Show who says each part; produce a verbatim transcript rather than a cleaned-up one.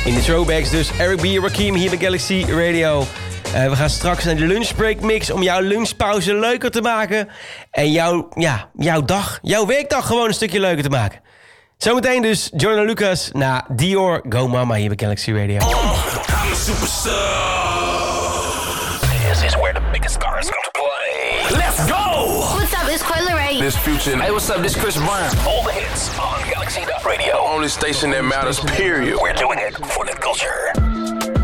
Speaker 1: In de throwbacks dus Eric B. Rakim hier bij Galaxy Radio. Uh, we gaan straks naar de lunchbreak mix om jouw lunchpauze leuker te maken. En jouw, ja, jouw dag, jouw werkdag gewoon een stukje leuker te maken. Zometeen dus Jordan Lucas na Dior Go Mama hier bij Galaxy Radio.
Speaker 2: Oh, I'm a superstar. This is where the biggest stars come to play. Let's go!
Speaker 3: What's up, it's Coi Leray.
Speaker 4: This Future.
Speaker 2: Hey, what's up? This Chris Brown. All the hits on Galaxy Radio.
Speaker 4: Only station that matters, period.
Speaker 2: We're doing it for the culture.